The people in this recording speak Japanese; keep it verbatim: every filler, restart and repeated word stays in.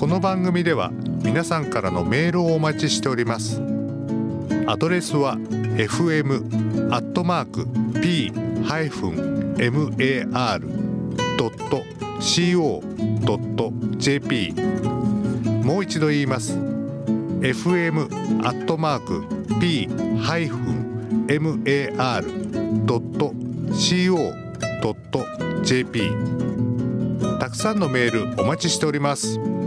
この番組では皆さんからのメールをお待ちしております。アドレスは エフエム アットマーク ピー ハイフン エムエーアール ドット シーオー ドット ジェーピー。 もう一度言います。 エフエム アットマーク ピー ハイフン エムエーアール ドット シーオー ドット ジェーピー。 たくさんのメールお待ちしております。